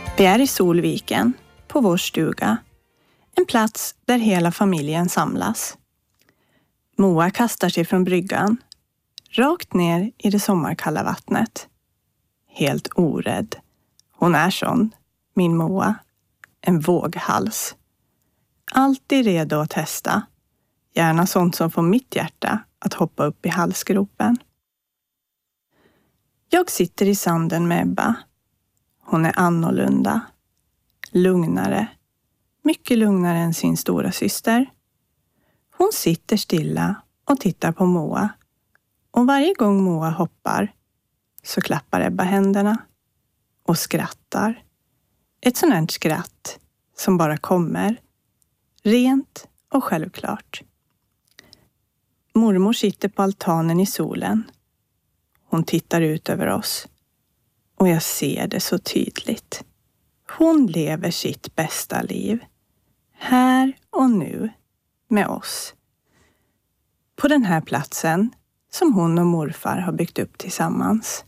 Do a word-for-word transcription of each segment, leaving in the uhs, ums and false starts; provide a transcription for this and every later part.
Vi är i Solviken, på vår stuga. En plats där hela familjen samlas. Moa kastar sig från bryggan, rakt ner i det sommarkalla vattnet. Helt orädd. Hon är sån, min Moa. En våghals. Alltid redo att testa. Gärna sånt som får mitt hjärta att hoppa upp i halsgropen. Jag sitter i sanden med Ebba. Hon är annorlunda. Lugnare. Mycket lugnare än sin stora syster. Hon sitter stilla och tittar på Moa. Och varje gång Moa hoppar så klappar Ebba händerna. Och skrattar. Ett sånt här skratt som bara kommer. Rent och självklart. Mormor sitter på altanen i solen. Hon tittar ut över oss. Och jag ser det så tydligt. Hon lever sitt bästa liv. Här och nu. Med oss. På den här platsen som hon och morfar har byggt upp tillsammans.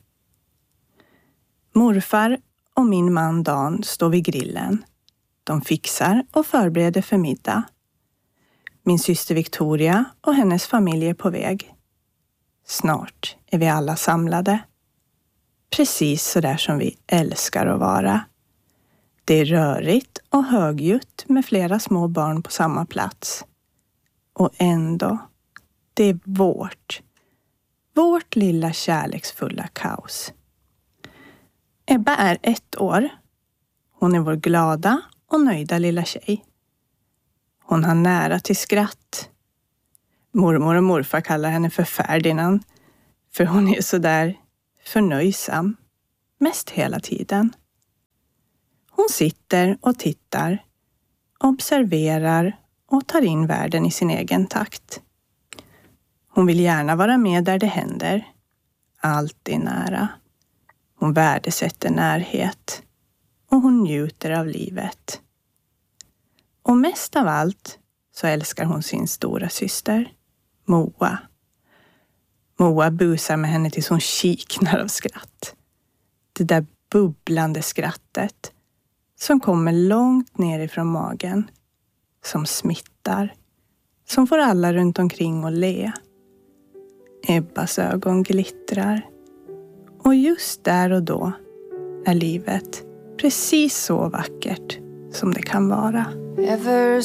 Morfar och min man Dan står vid grillen. De fixar och förbereder för middag. Min syster Victoria och hennes familj är på väg. Snart är vi alla samlade. Precis så där som vi älskar att vara. Det är rörigt och högljutt med flera små barn på samma plats. Och ändå, det är vårt. Vårt lilla kärleksfulla kaos. Ebba är ett år. Hon är vår glada och nöjda lilla tjej. Hon har nära till skratt. Mormor och morfar kallar henne för Ferdinand. För hon är så där förnöjsam. Mest hela tiden. Hon sitter och tittar. Observerar och tar in världen i sin egen takt. Hon vill gärna vara med där det händer. Alltid nära. Hon värdesätter närhet. Och hon njuter av livet. Och mest av allt så älskar hon sin stora syster, Moa. Moa busar med henne tills hon kiknar av skratt. Det där bubblande skrattet som kommer långt ner ifrån magen. Som smittar. Som får alla runt omkring att le. Ebbas ögon glittrar. Och just där och då är livet precis så vackert som det kan vara. Ever